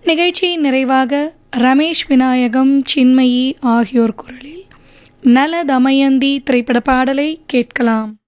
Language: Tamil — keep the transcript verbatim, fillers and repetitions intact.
நிகழ்ச்சியின் நிறைவாக ரமேஷ் விநாயகம், சின்மயி ஆகியோர் குரலில் நல தமயந்தி திரைப்பட பாடலை கேட்கலாம்.